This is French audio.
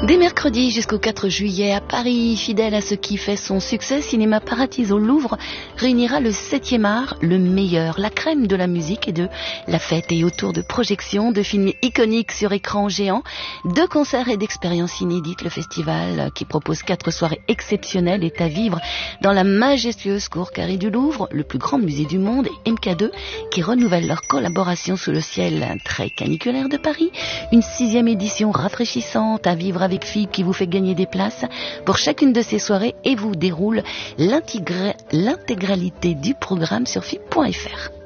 Dès mercredi jusqu'au 4 juillet à Paris, fidèle à ce qui fait son succès, Cinéma Paradiso au Louvre réunira le 7e art, le meilleur, la crème de la musique et de la fête, et autour de projections, de films iconiques sur écran géant, de concerts et d'expériences inédites. Le festival, qui propose 4 soirées exceptionnelles, est à vivre dans la majestueuse cour carrée du Louvre, le plus grand musée du monde, et MK2 qui renouvelle leur collaboration sous le ciel très caniculaire de Paris. Une 6e édition rafraîchissante à vivre avec FIP qui vous fait gagner des places pour chacune de ces soirées et vous déroule l'intégralité du programme sur FIP.fr.